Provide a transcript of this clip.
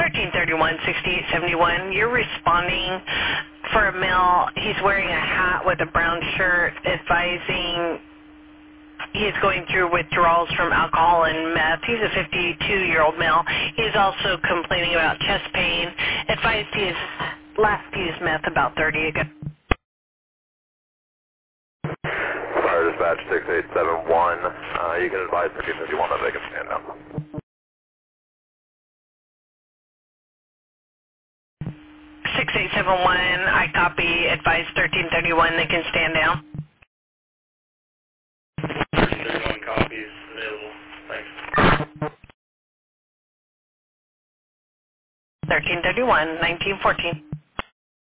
1331, 6871. You're responding for a male. He's wearing a hat with a brown shirt, advising he is going through withdrawals from alcohol and meth. He's a 52-year-old male. He is also complaining about chest pain. Advised he has last used meth about 30 ago. Fire dispatch 6871. You can advise 1331 that they can stand down. 6871, I copy. Advise 1331 they can stand down. 1331 copies available. Thanks. 1331, 1914.